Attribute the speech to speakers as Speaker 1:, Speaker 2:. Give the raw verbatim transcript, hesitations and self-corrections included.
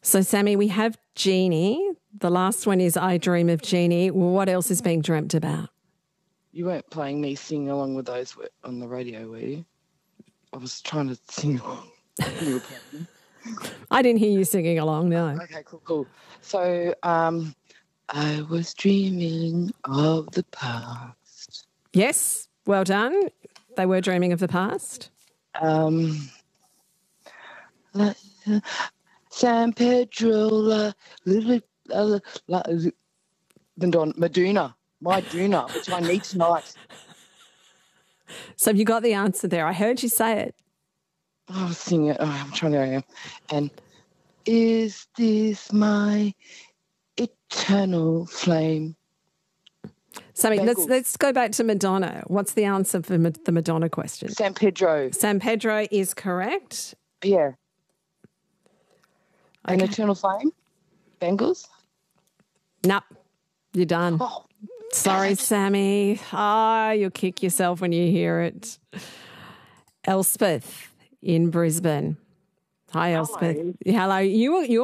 Speaker 1: So, Sammy, we have Jeannie. The last one is I Dream of Jeannie. What else is being dreamt about?
Speaker 2: You weren't playing me singing along with those on the radio, were you? I was trying to sing along. You were playing.
Speaker 1: I didn't hear you singing along, no.
Speaker 2: Okay, cool, cool. So, um, I was dreaming of the past.
Speaker 1: Yes, well done. They were dreaming of the past.
Speaker 2: Um, la, uh, San Pedro, la, la, la, la, Madonna, Madonna, my Duna, which I need tonight.
Speaker 1: So you got the answer there. I heard you say it.
Speaker 2: I was singing it. Oh, I'm trying to. And is this my eternal flame?
Speaker 1: Sammy, let's let's go back to Madonna. What's the answer for Ma- the Madonna question?
Speaker 2: San Pedro.
Speaker 1: San Pedro is correct.
Speaker 2: Yeah.
Speaker 1: Okay.
Speaker 2: An eternal flame? Bengals?
Speaker 1: No, you're done.
Speaker 2: Oh,
Speaker 1: Sorry, Sammy. Ah, you'll kick yourself when you hear it. Elspeth in Brisbane. Hi, Elspeth.
Speaker 2: Hello.
Speaker 1: Hello. You, you